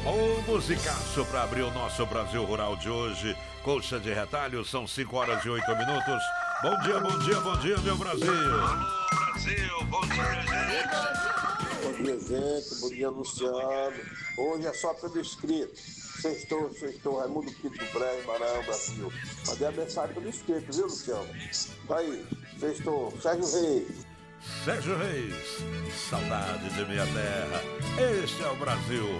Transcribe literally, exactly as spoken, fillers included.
Um musicaço para abrir o nosso Brasil Rural de hoje. Colcha de retalho, são cinco horas e oito minutos. Bom dia, bom dia, bom dia, meu Brasil. Alô, Brasil, bom dia, gente. Bom dia, gente. Bom dia, Luciano. Hoje é só pelo inscrito. Sextou, sextou, Raimundo Pinto do Brejo, Maranhão, Brasil. Mandei a mensagem pelo inscrito, viu, Luciano? Aí, sextou, Sérgio Reis. Sérgio Reis, saudade de minha terra. Este é o Brasil